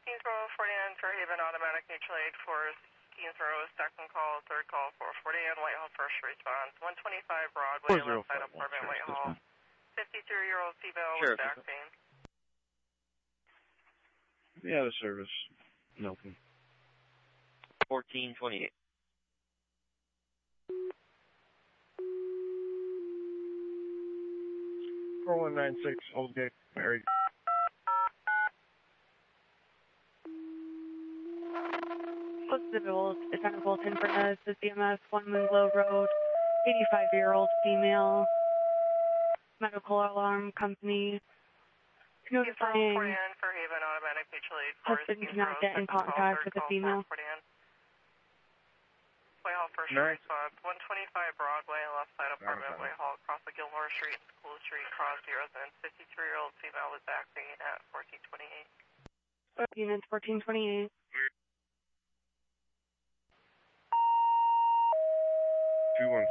Keens Row, 49, Fairhaven, automatic mutual aid, Forest, Keens Row, second call, third call, 440 and Whitehall, first response, 125 Broadway, left side apartment, Whitehall, 53-year-old female with back pain. Yeah, the service. Milton. 1428. Old Gate, Mary. Hospital, Lieutenant Bolton Burnett, the CMS, One Moonglow Road, 85-year-old female, medical alarm company, notifying Fairhaven, automatic mutual aid, husband cannot get in contact with the female. Whitehall, first response, 125 Broadway, left side apartment, Whitehall, across the Gilmore Street, School Street, Crosby residence, 53-year-old female with back pain at 1428. Units 1428. 216.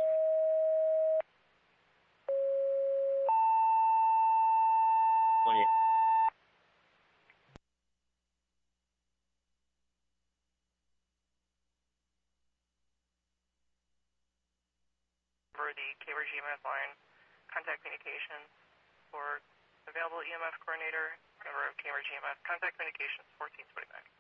For the Cambridge EMF line, contact communications for available EMF coordinator, member of Cambridge EMF, contact communications 1429.